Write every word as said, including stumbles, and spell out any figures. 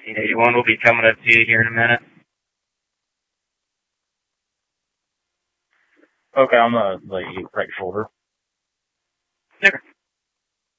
eighty-one will be coming up to you here in a minute. Okay, on the, the right shoulder. Okay.